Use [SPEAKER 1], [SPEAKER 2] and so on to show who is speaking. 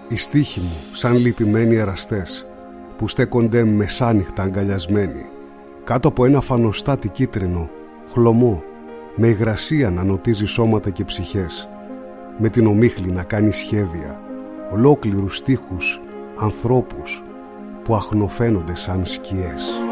[SPEAKER 1] Οι στίχοι μου σαν λυπημένοι εραστές που στέκονται μεσάνυχτα αγκαλιασμένοι κάτω από ένα φανοστάτι κίτρινο, χλωμό, με υγρασία να νοτίζει σώματα και ψυχές, με την ομίχλη να κάνει σχέδια, ολόκληρους στίχους, ανθρώπους που αχνοφαίνονται σαν σκιές.